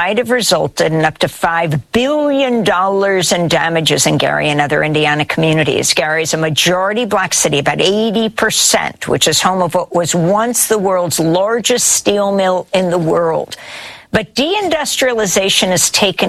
might have resulted in up to $5 billion in damages in Gary and other Indiana communities. Gary is a majority black city, about 80%, which is home of what was once the world's largest steel mill in the world. But deindustrialization has taken